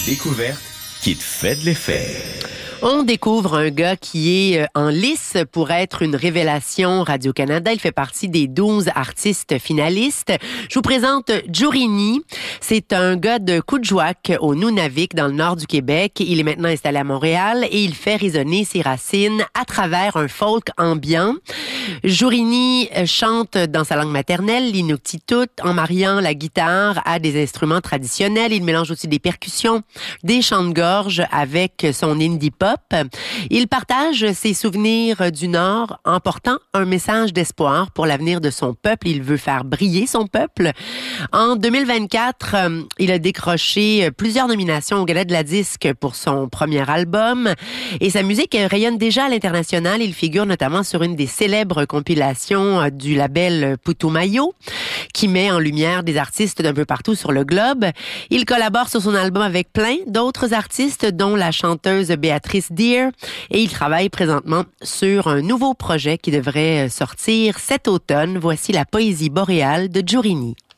découverte qui te fait de l'effet. On découvre un gars qui est en lice pour être une révélation Radio-Canada. Il fait partie des 12 artistes finalistes. Je vous présente Djorini. C'est un gars de Coudjouac au Nunavik, dans le nord du Québec. Il est maintenant installé à Montréal et il fait résonner ses racines à travers un folk ambiant. Djorini chante dans sa langue maternelle, l'inuktitut, en mariant la guitare à des instruments traditionnels. Il mélange aussi des percussions, des chants de gorge avec son indie pop. Il partage ses souvenirs du Nord en portant un message d'espoir pour l'avenir de son peuple. Il veut faire briller son peuple. En 2024, il a décroché plusieurs nominations au Gala de la Disque pour son premier album. Et sa musique rayonne déjà à l'international. Il figure notamment sur une des célèbres compilations du label Putumayo, qui met en lumière des artistes d'un peu partout sur le globe. Il collabore sur son album avec plein d'autres artistes, dont la chanteuse Béatrice Deer, et il travaille présentement sur un nouveau projet qui devrait sortir cet automne. Voici la poésie boréale de Djorini.